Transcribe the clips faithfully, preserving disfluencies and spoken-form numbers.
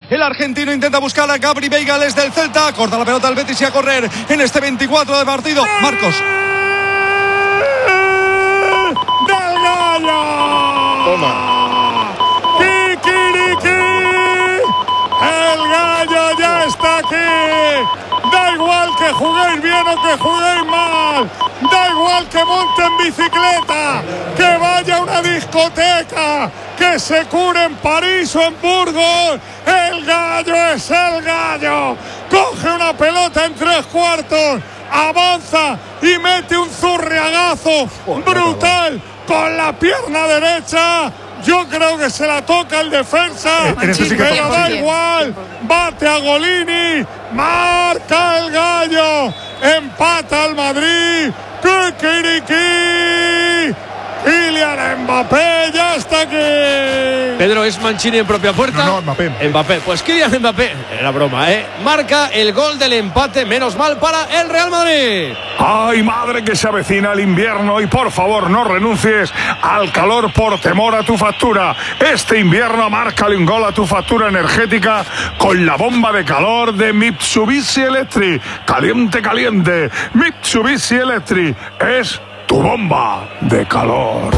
El argentino intenta buscar a Gabri Veiga, desde el Celta. Corta la pelota al Betis y a correr en este veinticuatro de partido. Marcos. ¡Del Gallo! Toma. ¡Kikiriki! ¡El Gallo ya está aquí! Da igual que juguéis bien o que juguéis mal. Da igual que monten bicicleta, que vaya a una discoteca, que se cure en París o en Burgos. El Gallo es el Gallo. Coge una pelota en tres cuartos, avanza y mete un zurriagazo brutal con la pierna derecha. Yo creo que se la toca el defensa, pero da igual. Bate a Golini, marca el Gallo, empata el Madrid. ¡Kikiriki! Kylian Mbappé ya está aquí. Pedro, ¿es Mancini en propia puerta? No, no, Mbappé. Mbappé, pues Kylian Mbappé, era broma, ¿eh? Marca el gol del empate, menos mal para el Real Madrid. Ay, madre, que se avecina el invierno y por favor no renuncies al calor por temor a tu factura. Este invierno márcale un gol a tu factura energética con la bomba de calor de Mitsubishi Electric. Caliente, caliente. Mitsubishi Electric es tu bomba de calor.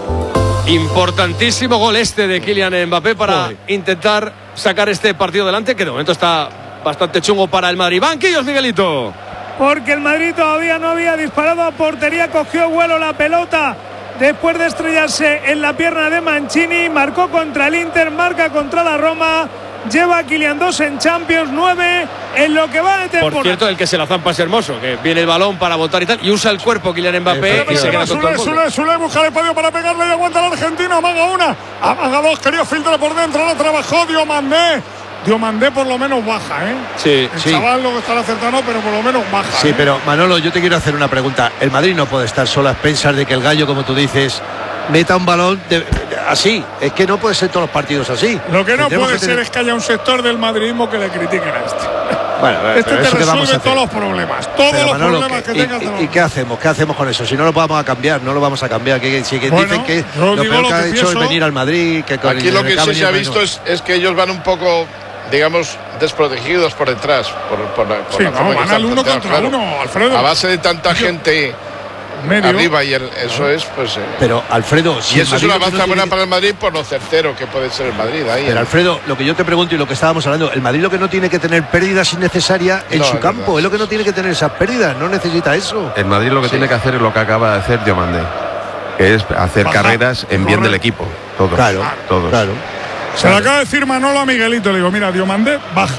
Importantísimo gol este de Kylian Mbappé para Joder. intentar sacar este partido adelante, que de momento está bastante chungo para el Madrid. Banquillos, Miguelito. Porque el Madrid todavía no había disparado a portería, cogió vuelo la pelota después de estrellarse en la pierna de Mancini, marcó contra el Inter, marca contra la Roma. Lleva a Kylian dos en Champions, nueve en lo que va de temporada. Por cierto, el que se la zampa es Hermoso, que viene el balón para botar y tal, y usa el cuerpo Kylian Mbappé y se queda con todo el mundo. Sule, Sule, busca el podio para pegarle y aguanta el argentino. Amaga una, amaga dos, quería filtrar por dentro, no trabajó Diomandé. Diomandé por lo menos baja, ¿eh? Sí, el sí. chaval lo que está acertando, pero por lo menos baja. Sí, ¿eh? pero Manolo, yo te quiero hacer una pregunta. El Madrid no puede estar solo a expensas de que el Gallo, como tú dices, meta un balón de, de, así. Es que no puede ser todos los partidos así. Lo que no Tendremos puede que ser tener... es que haya un sector del madridismo que le critiquen a este. Bueno, este te resuelve todos los problemas. Todos pero, los Manolo, problemas que, que tengas. Y, y, ¿Y qué hacemos? ¿Qué hacemos con eso? Si no lo vamos a cambiar, no lo vamos a cambiar. Que, si que bueno, dicen que lo lo peor lo que ha que hecho pienso... es venir al Madrid. Que con Aquí el, lo que sí se ha no. visto es, es que ellos van un poco, digamos, desprotegidos por detrás. Por, por, por sí, la no, van al uno contra claro. uno, Alfredo. A base de tanta gente medio arriba y el, eso es, pues. Eh, pero Alfredo, si y eso es una baza no buena tiene... para el Madrid por lo certero que puede ser el Madrid ahí. Pero ¿eh? Alfredo, lo que yo te pregunto y lo que estábamos hablando, el Madrid lo que no tiene que tener pérdidas innecesarias en no, su es campo, verdad, es lo que sí, no tiene que tener esas pérdidas, no necesita eso. El Madrid lo que sí. tiene que hacer es lo que acaba de hacer Diomandé, que es hacer Baja, carreras en bien corre. del equipo. Todos. Claro, todos. Claro. Se lo acaba de decir Manolo a Miguelito, le digo, mira, Diomandé baja.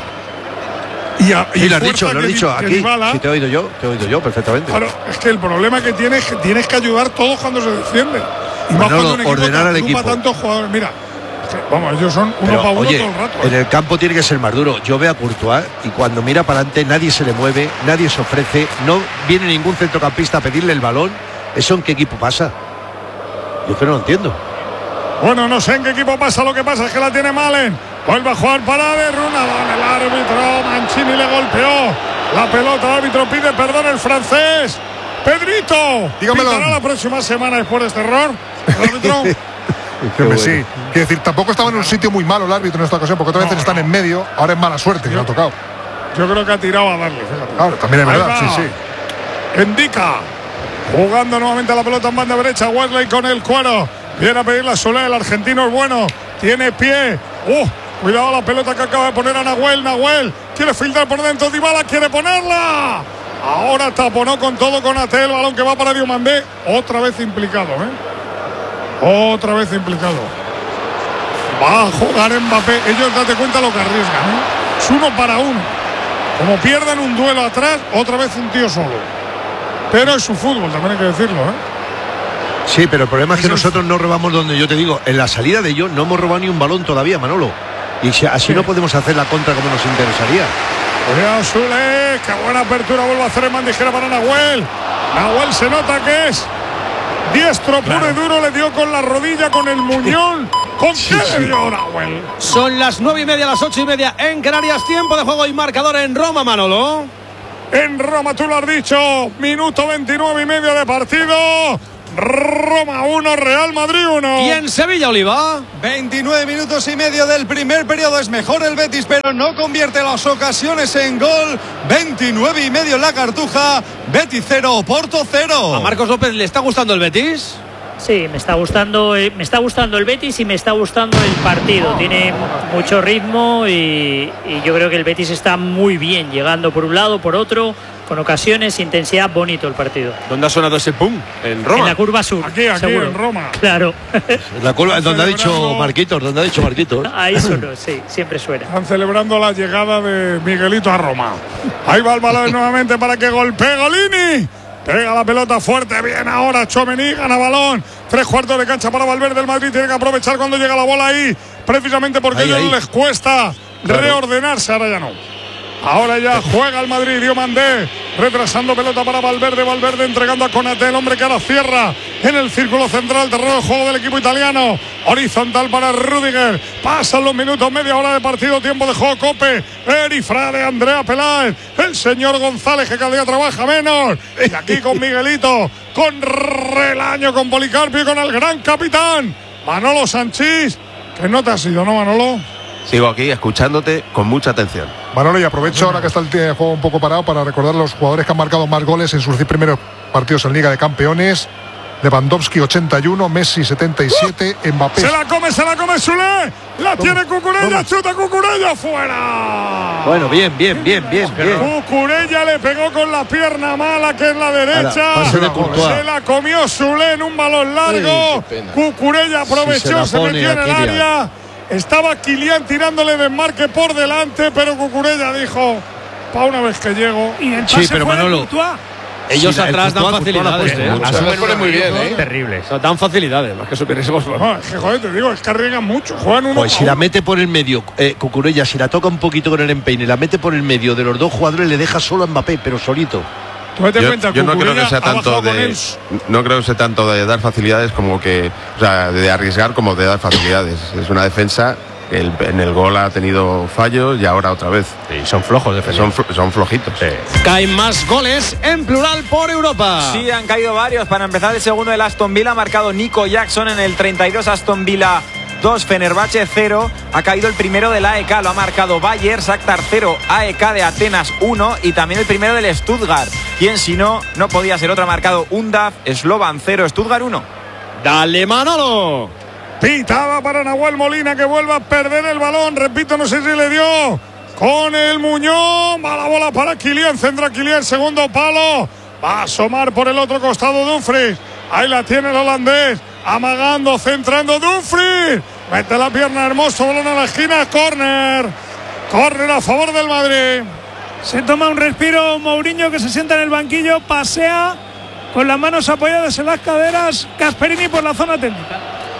Y, a, y sí, lo has dicho, lo has dicho aquí. Dybala, sí, te he oído yo, te he oído yo perfectamente. Claro, es que el problema que tienes es que tienes que ayudar todos cuando se defienden. Y más cuando un equipo ordenar al equipo. Tantos jugadores. Mira, es que, vamos, ellos son uno para uno oye, todo el rato. En el campo tiene que ser más duro. Yo veo a Courtois y cuando mira para adelante nadie se le mueve, nadie se ofrece, no viene ningún centrocampista a pedirle el balón. ¿Eso en qué equipo pasa? Yo que no lo entiendo. Bueno, no sé en qué equipo pasa, lo que pasa es que la tiene Malen. Vuelve a jugar para de Runadón, el árbitro Mancini le golpeó la pelota, el árbitro pide perdón el francés. Pedrito, dígamelo. ¿Pitará la próxima semana después de este error? ¿El árbitro? Que bueno. Sí, quiero decir, tampoco estaba en un sitio muy malo el árbitro en esta ocasión, porque otras no, veces no. están en medio, ahora es mala suerte que le ha tocado. Yo creo que ha tirado a darle, fíjate. Claro, también es verdad, sí, sí. Indica, jugando nuevamente la pelota en banda derecha, Wesley con el cuero. Viene a pedir la Solé, el argentino es bueno, tiene pie. ¡Uh! Cuidado la pelota que acaba de poner a Nahuel. Nahuel quiere filtrar por dentro. Dybala quiere ponerla. Ahora taponó con todo con Atel. Balón que va para Diomandé. Otra vez implicado, ¿eh? Otra vez implicado. Va a jugar Mbappé. Ellos, date cuenta lo que arriesgan, ¿eh? Es uno para uno. Como pierden un duelo atrás, otra vez un tío solo. Pero es su fútbol, también hay que decirlo, ¿eh? Sí, pero el problema es que nosotros no robamos donde yo te digo. En la salida de ellos no hemos robado ni un balón todavía, Manolo. Y si, así sí. no podemos hacer la contra como nos interesaría. Cuidado, Sule, qué buena apertura vuelve a hacer el Mandijera para Nahuel. Nahuel se nota que es diestro puro claro. y duro, le dio con la rodilla, con el muñón. ¿Con sí, qué sí. le dio Nahuel? Son las nueve y media, las ocho y media en Canarias, tiempo de juego y marcador en Roma, Manolo. En Roma, tú lo has dicho, minuto veintinueve y medio de partido. Roma uno, Real Madrid uno. Y en Sevilla, Oliva. veintinueve minutos y medio del primer periodo. Es mejor el Betis, pero no convierte las ocasiones en gol. veintinueve y medio en la Cartuja. Betis cero, Oporto cero. ¿A Marcos López le está gustando el Betis? Sí, me está gustando, eh, me está gustando el Betis y me está gustando el partido. Tiene mucho ritmo y, y yo creo que el Betis está muy bien, llegando por un lado, por otro, con ocasiones, intensidad, bonito el partido. ¿Dónde ha sonado ese pum? En Roma. En la curva sur. Aquí, aquí, seguro. en Roma. Claro. La curva, donde ha dicho Marquitos, donde ha dicho Marquitos. Ahí sonó, sí, siempre suena. Están celebrando la llegada de Miguelito a Roma. Ahí va el balón nuevamente para que golpee Golini. Pega la pelota fuerte, bien ahora Tchouaméni, gana balón. Tres cuartos de cancha para Valverde. El Madrid tiene que aprovechar cuando llega la bola ahí, precisamente porque a ellos les cuesta claro. reordenarse. Ahora ya no. Ahora ya juega el Madrid, Diomandé, retrasando pelota para Valverde, Valverde entregando a Konaté, el hombre que ahora cierra en el círculo central, terreno de juego del equipo italiano, horizontal para Rüdiger, pasan los minutos, media hora de partido, tiempo de juego, Cope, Erifrade, Andrea Peláez, el señor González que cada día trabaja menos, y aquí con Miguelito, con Relaño, con Policarpio y con el gran capitán, Manolo Sanchís, que no te has ido, ¿no, Manolo? Sigo aquí escuchándote con mucha atención. Manolo, y aprovecho ahora que está el juego un poco parado para recordar a los jugadores que han marcado más goles en sus primeros partidos en Liga de Campeones. Lewandowski ochenta y uno, Messi setenta y siete, uh, Mbappé. Se la come, se la come Zule. La ¿Cómo? Tiene Cucurella, ¿Cómo? Chuta Cucurella fuera. Bueno, bien, bien, bien, bien, bien. Cucurella le pegó con la pierna mala que es la derecha. Ahora, de se la comió Zule en un balón largo. Sí, Cucurella aprovechó, si se, se metió en el área. Estaba Kylian tirándole desmarque por delante, pero Cucurella dijo, para una vez que llego. Y el pase sí, pero fue Manolo, de Courtois. Ellos sí, atrás dan facilidades, ¿eh? Asumen muy bien, ¿eh? Terribles. O sea, dan facilidades, más que supierísimos. No, es que, joder, te digo, es que arriesgan mucho. Juegan uno. Pues si la mete por el medio, eh, Cucurella, si la toca un poquito con el empeine, la mete por el medio de los dos jugadores, le deja solo a Mbappé, pero solito. Yo, cuenta, yo no creo que sea tanto de no creo que sea tanto de dar facilidades como que, o sea, de arriesgar como de dar facilidades. Es una defensa. El, en el gol ha tenido fallos y ahora otra vez. Sí, son flojos defensores. Son, son flojitos. Sí. Caen más goles en plural por Europa. Sí, han caído varios. Para empezar, el segundo del Aston Villa ha marcado Nico Jackson en el treinta y dos. Aston Villa dos, Fenerbahce cero. Ha caído el primero del A E K, lo ha marcado Bayer, Shakhtar cero, A E K de Atenas uno. Y también el primero del Stuttgart. Quien si no, no podía ser otro. Ha marcado Undav, Slovan cero, Stuttgart uno. Dale, Manolo. Pitaba para Nahuel Molina, que vuelve a perder el balón. Repito, no sé si le dio con el Muñoz. Va la bola para Kylian. Centra Kylian, segundo palo. Va a asomar por el otro costado Dumfries. Ahí la tiene el holandés. Amagando, centrando Dumfries. Mete la pierna, hermoso. Balón a la esquina. Córner. Córner a favor del Madrid. Se toma un respiro Mourinho, que se sienta en el banquillo. Pasea con las manos apoyadas en las caderas. Gasperini por la zona técnica.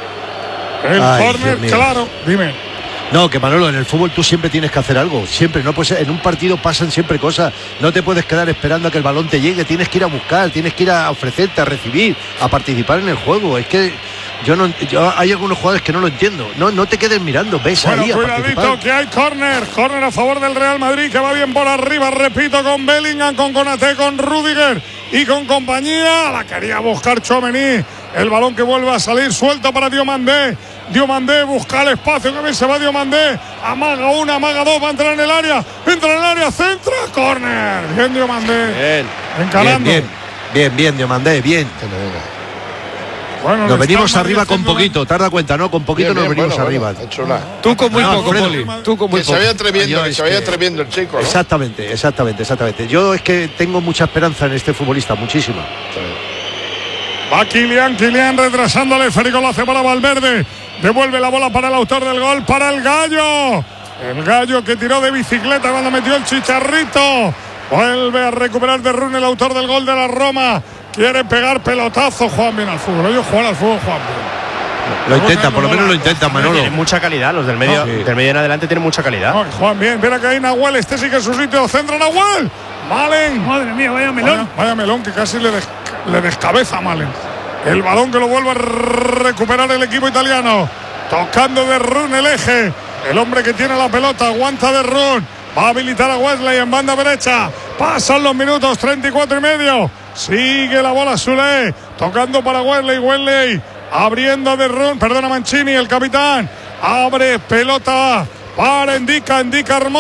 El córner, claro, dime. No, que Manolo, en el fútbol tú siempre tienes que hacer algo, siempre, no puedes, en un partido pasan siempre cosas, no te puedes quedar esperando a que el balón te llegue, tienes que ir a buscar, tienes que ir a ofrecerte, a recibir, a participar en el juego. Es que yo no, yo, hay algunos jugadores que no lo entiendo, no, no te quedes mirando, ves bueno, ahí a cuidadito participar. Que hay córner, córner a favor del Real Madrid, que va bien por arriba, repito, con Bellingham, con Konaté, con Rüdiger y con compañía. La quería buscar Tchouaméni, el balón que vuelve a salir suelto para Diomandé. Diomandé busca el espacio, que bien se va Diomandé, amaga una, amaga dos, va a entrar en el área, entra en el área, centra, córner, bien Diomandé, bien, encarando. Bien, bien, bien, bien Diomandé, bien. Bueno, nos venimos arriba con poquito, te has dado cuenta, ¿no? Con poquito bien, bien, nos venimos bueno, arriba. Bueno, Tú con muy no, poco, Poli. Tú con muy que poco. se vaya atreviendo, que se vaya que... atreviendo el chico, ¿no? Exactamente, exactamente, exactamente. Yo es que tengo mucha esperanza en este futbolista, muchísima. Sí. Va Kylian, Kylian retrasando el esférico, lo hace para Valverde. Devuelve la bola para el autor del gol, para el Gallo. El Gallo que tiró de bicicleta cuando metió el chicharrito. Vuelve a recuperar de Rune, el autor del gol de la Roma. Quiere pegar pelotazo, Juan bien al fútbol. Ellos juegan al fútbol, Juan bien. Lo intenta, por lo menos lo intenta, Manolo. Tienen mucha calidad, los del medio, no, sí. del medio en adelante tienen mucha calidad. No, Juan bien, mira que hay Nahuel, este sí que es su sitio, centro Nahuel. Malen. Madre mía, vaya melón. Vaya, vaya melón que casi le, des, le descabeza a Malen. El balón que lo vuelve a recuperar el equipo italiano. Tocando de Rune el eje. El hombre que tiene la pelota, aguanta de Rune. Va a habilitar a Wesley en banda derecha. Pasan los minutos, treinta y cuatro y medio. Sigue la bola Sule. Tocando para Wesley. Wesley abriendo de Ron. Perdona Mancini, el capitán. Abre pelota para Indica. Indica Hermoso.